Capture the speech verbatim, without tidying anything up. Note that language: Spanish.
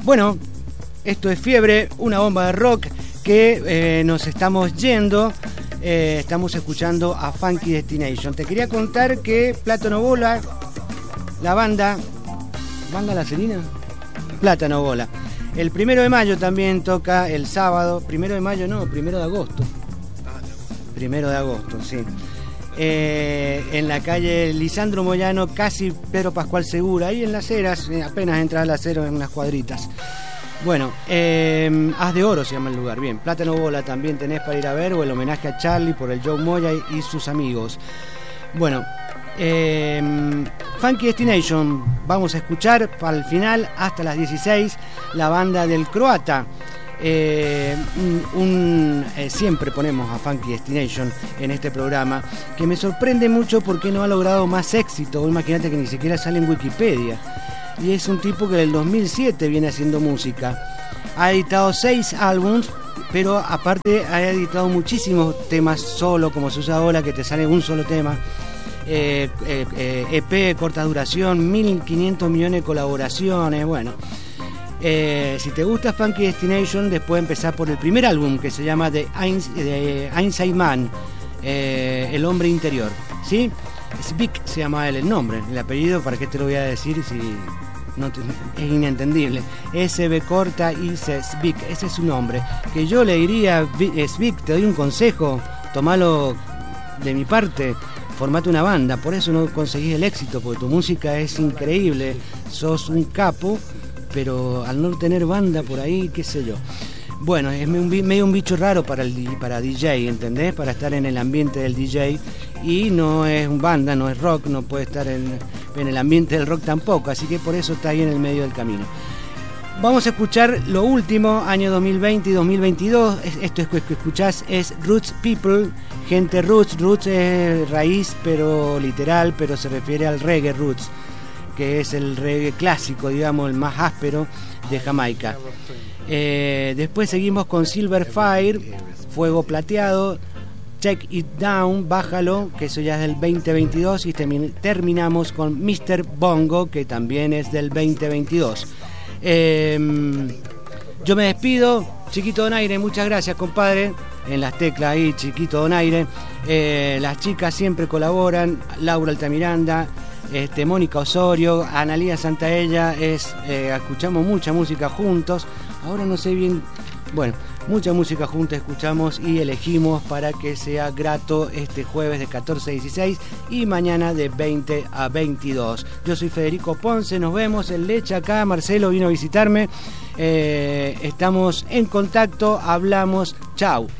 Bueno, esto es Fiebre, una bomba de rock que eh, nos estamos yendo. Eh, estamos escuchando a Funky Destination. Te quería contar que Plátano Bola, la banda, ¿Banda La Serina? Plátano Bola. El primero de mayo también toca el sábado. Primero de mayo no, primero de agosto. Primero de agosto, sí. Eh, en la calle Lisandro Moyano, casi Pedro Pascual Segura, ahí en Las Heras, apenas entras a Las Heras en unas cuadritas. Bueno, eh, Haz de Oro se llama el lugar. Bien, Plátano Bola también tenés para ir a ver, o el homenaje a Charlie por el Joe Moya y, y sus amigos. Bueno, eh, Funky Destination, vamos a escuchar para el final hasta las dieciséis la banda del croata. Eh, un, un, eh, siempre ponemos a Funky Destination en este programa, que me sorprende mucho porque no ha logrado más éxito. Imagínate que ni siquiera sale en Wikipedia. Y es un tipo que del dos mil siete viene haciendo música. Ha editado seis álbums, pero aparte ha editado muchísimos temas solo, como se usa ahora, que te sale un solo tema. Eh, eh, eh, E P, corta duración, mil quinientos millones de colaboraciones, bueno. Eh, si te gusta Funky Destination, después empezar por el primer álbum, que se llama The Inside Man, eh, el hombre interior, ¿sí? Svik se llama él el nombre, el apellido, ¿para qué te lo voy a decir si no te, es inentendible? S B corta I C, Svik, ese es su nombre. Que yo le diría, Svik, te doy un consejo, tomalo de mi parte, formate una banda. Por eso no conseguís el éxito, porque tu música es increíble, sos un capo, pero al no tener banda por ahí, qué sé yo. Bueno, es medio un bicho raro para el para D J, ¿entendés? Para estar en el ambiente del D J, y no es un banda, no es rock, no puede estar en, en el ambiente del rock tampoco, así que por eso está ahí en el medio del camino. Vamos a escuchar lo último, año dos mil veinte y dos mil veintidós. Esto es que escuchás es Roots People, gente roots. Roots es raíz, pero literal, pero se refiere al reggae roots, que es el reggae clásico, digamos, el más áspero de Jamaica. Eh, después seguimos con Silver Fire, Fuego Plateado, Check It Down, Bájalo, que eso ya es del veinte veintidós, y termi- terminamos con mister Bongo, que también es del veinte veintidós. Eh, yo me despido, Chiquito Donaire, muchas gracias, compadre, en las teclas ahí, Chiquito Donaire. Eh, las chicas siempre colaboran, Laura Altamiranda, Este, Mónica Osorio, Analía Santaella, es, eh, escuchamos mucha música juntos. Ahora no sé bien, bueno, mucha música juntos escuchamos y elegimos para que sea grato este jueves de catorce a dieciséis y mañana de veinte a veintidós. Yo soy Federico Ponce, nos vemos en Leche acá, Marcelo vino a visitarme, eh, estamos en contacto, hablamos, chau.